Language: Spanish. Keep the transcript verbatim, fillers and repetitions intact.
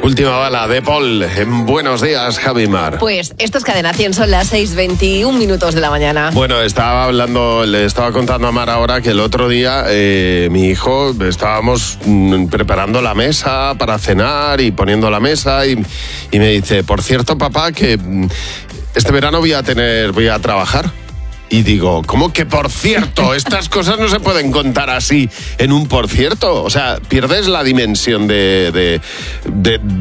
Última bala de Paul. En Buenos Días, Javi Mar. Pues esto es Cadena cien, son las seis veintiún minutos de la mañana. Bueno, estaba hablando, le estaba contando a Mar ahora que el otro día eh, mi hijo, estábamos mm, preparando la mesa para cenar y poniendo la mesa y, y me dice, por cierto, papá, que mm, este verano voy a tener, voy a trabajar. Y digo, ¿cómo que por cierto? Estas cosas no se pueden contar así en un por cierto. O sea, pierdes la dimensión de, de, de,